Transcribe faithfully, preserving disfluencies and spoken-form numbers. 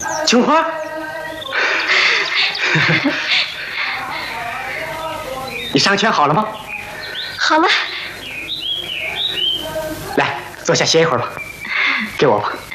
琼花。你伤全好了吗？ 好了。 来，坐下歇一会儿吧。给我吧。